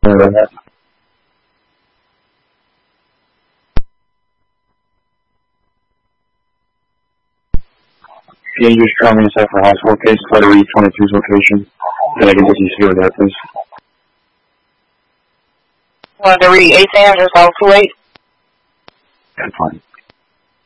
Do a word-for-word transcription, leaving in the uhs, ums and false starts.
that. Can you just try me inside for hospital case, try to reach twenty-two's location, and I can get you secured there, please. Want to read eight Sanders, South two eight? That's fine.